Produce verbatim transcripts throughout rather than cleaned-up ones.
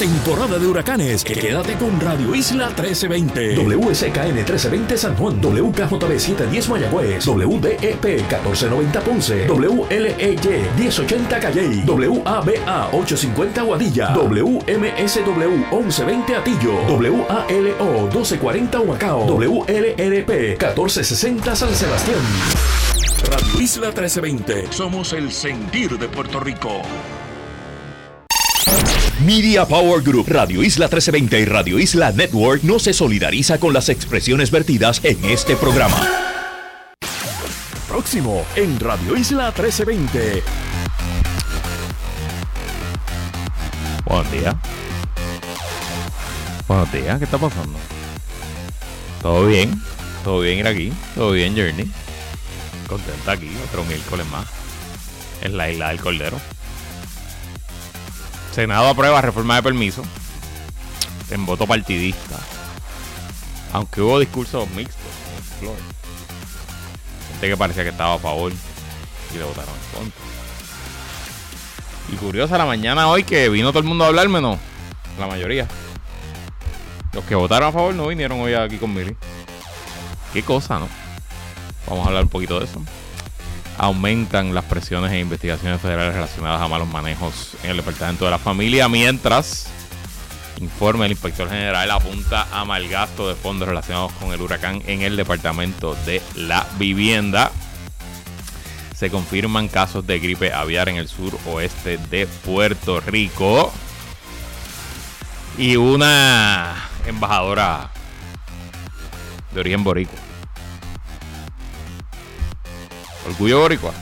temporada de huracanes. Quédate con Radio Isla trece veinte. W S K N trece veinte San Juan. W K J B setecientos diez Mayagüez. W D E P catorce noventa Ponce. W L E Y diez ochenta Calley. W A B A ochocientos cincuenta Guadilla. W M S W once veinte Atillo. W A L O doce cuarenta Humacao. W L R P catorce sesenta San Sebastián. Radio Isla trece veinte. Somos el sentir de Puerto Rico. Media Power Group, Radio Isla trece veinte y Radio Isla Network no se solidariza con las expresiones vertidas en este programa. Próximo en Radio Isla trece veinte. Buenos días. Buenos días, ¿qué está pasando? ¿Todo bien? ¿Todo bien ir aquí? ¿Todo bien, Journey? Contenta aquí, otro miércoles más en la Isla del Cordero. Senado aprueba reforma de permiso en voto partidista, aunque hubo discursos mixtos. Gente que parecía que estaba a favor y le votaron en contra. Y curiosa la mañana hoy que vino todo el mundo a hablar, menos la mayoría. Los que votaron a favor no vinieron hoy aquí con Mili. Qué cosa, ¿no? Vamos a hablar un poquito de eso. Aumentan las presiones e investigaciones federales relacionadas a malos manejos en el Departamento de la Familia, mientras informe el inspector general apunta a malgasto de fondos relacionados con el huracán en el Departamento de la Vivienda. Se confirman casos de gripe aviar en el sur oeste de Puerto Rico. Y una embajadora de origen boricua. Orgullo boricua.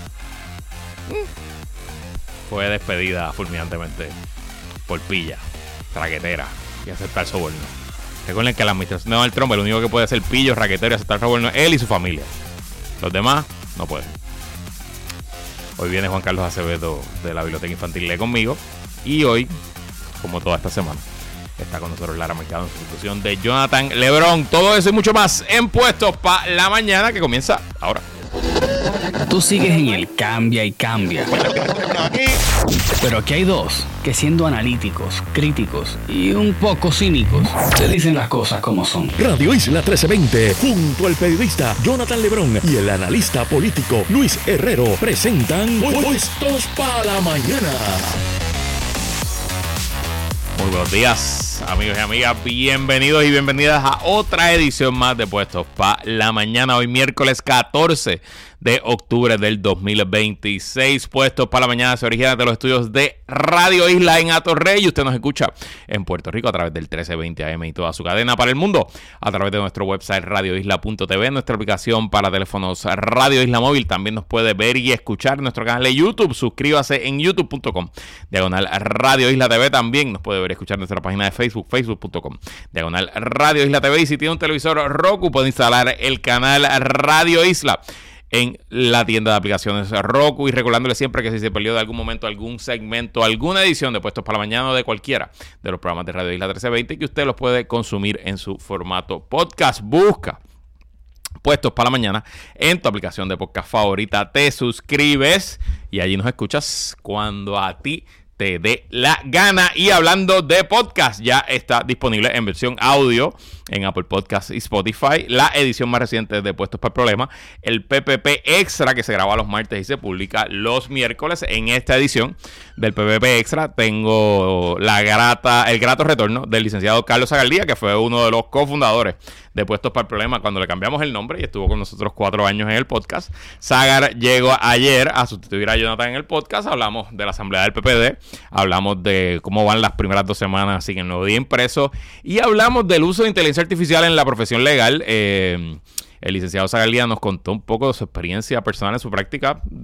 Fue despedida fulminantemente por pilla, raquetera y aceptar soborno. Recuerden que la administración de Donald Trump, el único que puede ser pillo, raquetero y aceptar soborno es él y su familia. Los demás no pueden. Hoy viene Juan Carlos Acevedo de la Biblioteca Infantil Lee conmigo. Y hoy, como toda esta semana, está con nosotros Lara Mercado en sustitución de Jonathan Lebrón. Todo eso y mucho más en Puestos para la Mañana, que comienza ahora. Tú sigues en el cambia y cambia. Pero aquí hay dos que, siendo analíticos, críticos y un poco cínicos, te dicen las cosas como son. Radio Isla trece veinte, junto al periodista Jonathan Lebrón y el analista político Luis Herrero, presentan Puestos para la Mañana. Muy buenos días, amigos y amigas. Bienvenidos y bienvenidas a otra edición más de Puestos para la Mañana. Hoy miércoles catorce de octubre del dos mil veintiséis. Puestos para la Mañana se origina de los estudios de Radio Isla en Atorrey. Y usted nos escucha en Puerto Rico a través del trece veinte A M y toda su cadena para el mundo, a través de nuestro website radio isla punto t v, nuestra aplicación para teléfonos Radio Isla Móvil. También nos puede ver y escuchar en nuestro canal de YouTube. Suscríbase en youtube punto com diagonal Radio Isla T V. También nos puede ver y escuchar en nuestra página de Facebook, facebook punto com diagonal Radio Isla T V. Y si tiene un televisor Roku, puede instalar el canal Radio Isla en la tienda de aplicaciones Roku. Y recordándole siempre que si se perdió de algún momento algún segmento, alguna edición de Puestos para la Mañana o de cualquiera de los programas de Radio Isla trece veinte, que usted los puede consumir en su formato podcast, busca Puestos para la Mañana en tu aplicación de podcast favorita, te suscribes y allí nos escuchas cuando a ti te dé la gana. Y hablando de podcast, ya está disponible en versión audio en Apple Podcasts y Spotify la edición más reciente de Puestos para el Problema, el P P P Extra, que se graba los martes y se publica los miércoles. En esta edición del P P P Extra tengo la grata, el grato retorno del licenciado Carlos Zagaldía, que fue uno de los cofundadores de Puestos para el Problema cuando le cambiamos el nombre y estuvo con nosotros cuatro años en el podcast. Zagar llegó ayer a sustituir a Jonathan en el podcast. Hablamos de la asamblea del P P D, hablamos de cómo van las primeras dos semanas sin el nuevo día impreso y hablamos del uso de inteligencia artificial en la profesión legal. Eh, el licenciado Zagaldía nos contó un poco de su experiencia personal en su práctica